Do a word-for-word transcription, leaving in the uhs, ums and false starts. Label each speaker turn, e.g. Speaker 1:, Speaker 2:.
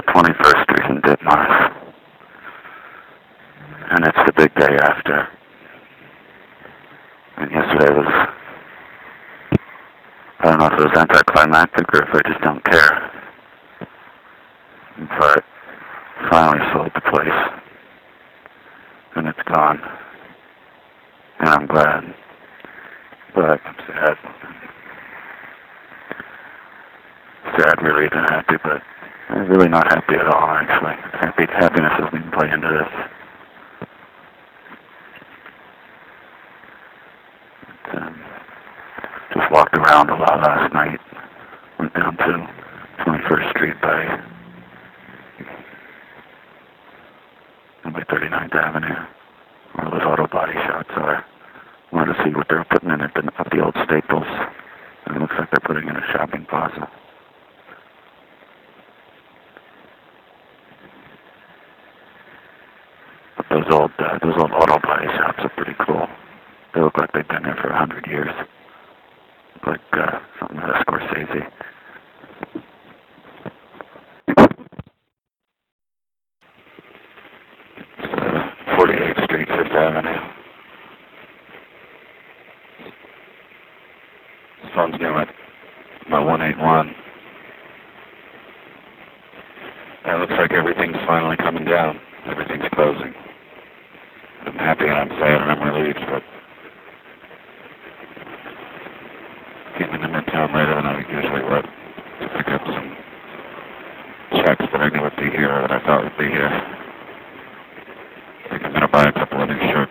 Speaker 1: twenty-first Street in Ditmars. And it's the big day after. And yesterday was, I don't know if it was anticlimactic or if I just don't care. But finally sold the place. And it's gone. And I'm glad. But I'm sad. Sad, relieved, and happy, but I'm really not happy at all, actually. Happy, happiness doesn't even play into this. But, um, just walked around a lot last night. Went down to twenty-first Street by, by thirty-ninth Avenue, where those auto body shops are. Wanted to see what they're putting in at the, at the old Staples. And it looks like they're putting in a shopping plaza. But those old, uh, those old auto body shops are pretty cool. They look like they've been there for a hundred years. Like uh, something out of Scorsese. It's, uh, forty-eighth Street, Fifth Avenue. This phone's new at my one eight one. And it looks like everything's finally coming down. Everything's closing. I'm happy and I'm sad and I'm relieved, but getting in Midtown later than I usually would to pick up some checks that I knew would be here or that I thought would be here. I think I'm going to buy a couple of new shirts.